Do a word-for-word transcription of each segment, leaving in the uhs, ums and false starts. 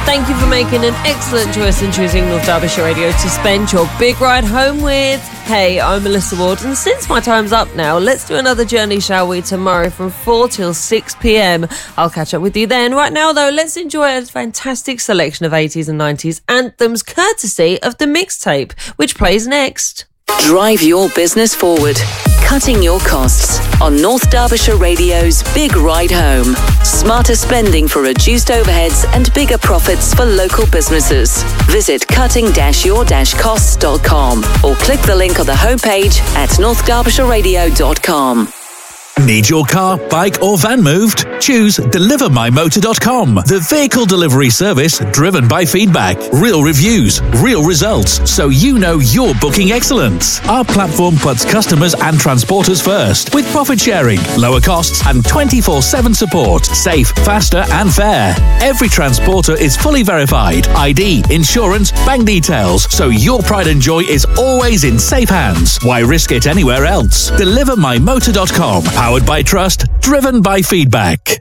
Thank you for making an excellent choice in choosing North Derbyshire Radio to spend your big ride home with. Hey, I'm Melissa Ward, and since my time's up now, let's do another journey, shall we, tomorrow from four till six p.m. I'll catch up with you then. Right now, though, let's enjoy a fantastic selection of eighties and nineties anthems courtesy of The Mixtape, which plays next. Drive your business forward. Cutting your costs on North Derbyshire Radio's Big Ride Home. Smarter spending for reduced overheads and bigger profits for local businesses. Visit cutting your costs dot com or click the link on the homepage at north derbyshire radio dot com. Need your car, bike or van moved? Choose deliver my motor dot com, the vehicle delivery service driven by feedback. Real reviews, real results, so you know you're booking excellence. Our platform puts customers and transporters first, with profit sharing, lower costs and twenty-four seven support. Safe, faster and fair. Every transporter is fully verified. I D, insurance, bank details, so your pride and joy is always in safe hands. Why risk it anywhere else? deliver my motor dot com. Powered by trust, driven by feedback.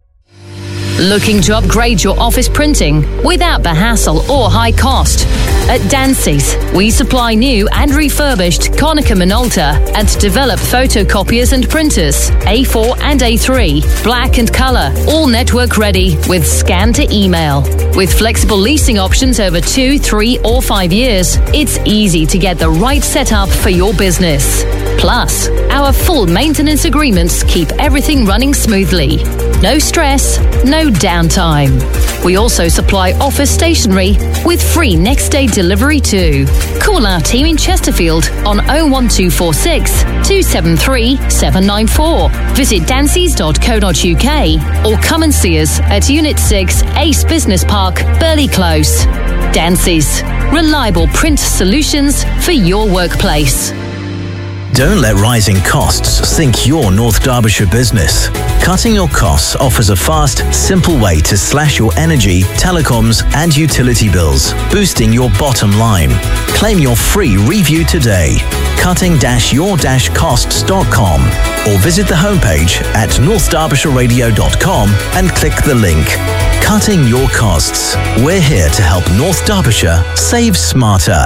Looking to upgrade your office printing without the hassle or high cost? At Dancy's, we supply new and refurbished Konica Minolta and develop photocopiers and printers, A four and A three, black and colour, all network ready with scan to email. With flexible leasing options over two, three or five years, it's easy to get the right setup for your business. Plus, our full maintenance agreements keep everything running smoothly. No stress, no downtime. We also supply office stationery with free next day delivery too. Call our team in Chesterfield on oh one two four six, two seven three, seven nine four. Visit dancys dot co dot uk or come and see us at Unit six, Ace Business Park, Burley Close. Dancy's, reliable print solutions for your workplace. Don't let rising costs sink your North Derbyshire business. Cutting your costs offers a fast, simple way to slash your energy, telecoms and utility bills, boosting your bottom line. Claim your free review today. cutting your costs dot com or visit the homepage at north derbyshire radio dot com and click the link. Cutting your costs. We're here to help North Derbyshire save smarter.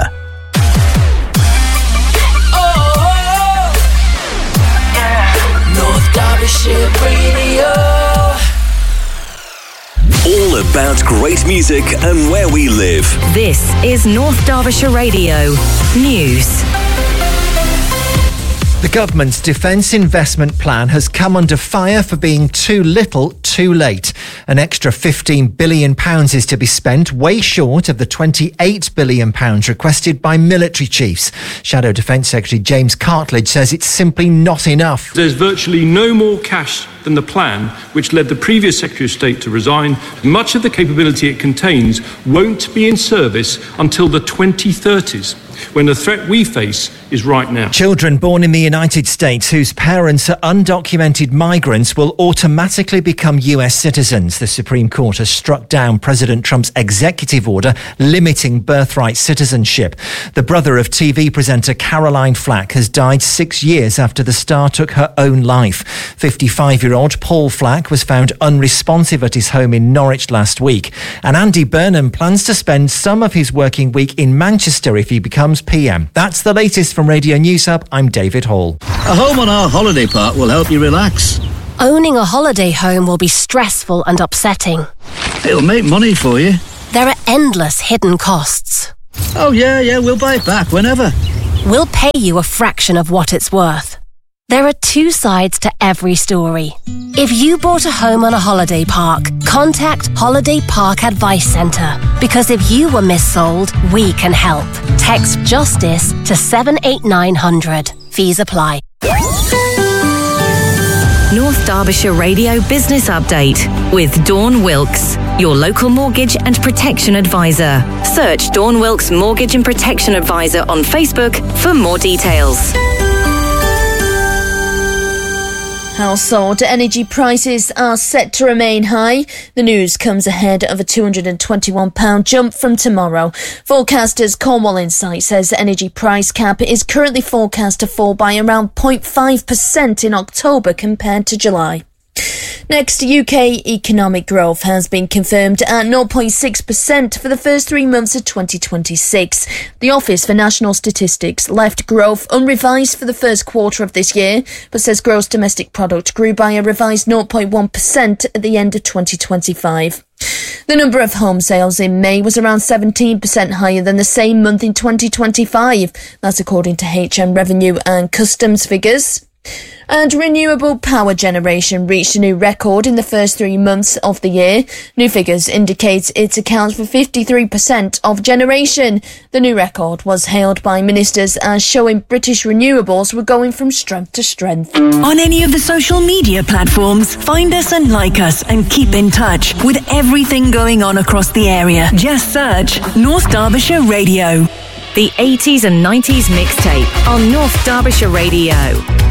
Derbyshire Radio. All about great music and where we live. This is North Derbyshire Radio News. The government's defence investment plan has come under fire for being too little, too late. An extra fifteen billion pounds is to be spent, way short of the twenty-eight billion pounds requested by military chiefs. Shadow Defence Secretary James Cartledge says it's simply not enough. There's virtually no more cash than the plan, which led the previous Secretary of State to resign. Much of the capability it contains won't be in service until the twenty thirties. When the threat we face is right now. Children born in the United States whose parents are undocumented migrants will automatically become U S citizens. The Supreme Court has struck down President Trump's executive order limiting birthright citizenship. The brother of T V presenter Caroline Flack has died six years after the star took her own life. fifty-five-year-old Paul Flack was found unresponsive at his home in Norwich last week. And Andy Burnham plans to spend some of his working week in Manchester if he becomes P M. That's the latest from Radio News Hub. I'm David Hall. A home on our holiday park will help you relax. Owning a holiday home will be stressful and upsetting. It'll make money for you. There are endless hidden costs. Oh yeah, yeah, we'll buy it back whenever. We'll pay you a fraction of what it's worth. There are two sides to every story. If you bought a home on a holiday park, contact Holiday Park Advice Centre. Because if you were missold, we can help. Text JUSTICE to seven eight nine hundred. Fees apply. North Derbyshire Radio Business Update with Dawn Wilkes, your local mortgage and protection advisor. Search Dawn Wilkes Mortgage and Protection Advisor on Facebook for more details. Household energy prices are set to remain high. The news comes ahead of a two hundred twenty-one pounds jump from tomorrow. Forecasters Cornwall Insight says the energy price cap is currently forecast to fall by around zero point five percent in October compared to July. Next, U K economic growth has been confirmed at zero point six percent for the first three months of twenty twenty-six. The Office for National Statistics left growth unrevised for the first quarter of this year, but says gross domestic product grew by a revised zero point one percent at the end of twenty twenty-five. The number of home sales in May was around seventeen percent higher than the same month in twenty twenty-five. That's according to H M Revenue and Customs figures. And renewable power generation reached a new record in the first three months of the year. New figures indicate it accounts for fifty-three percent of generation. The new record was hailed by ministers as showing British renewables were going from strength to strength. On any of the social media platforms, find us and like us and keep in touch with everything going on across the area. Just search North Derbyshire Radio. The eighties and nineties mixtape on North Derbyshire Radio.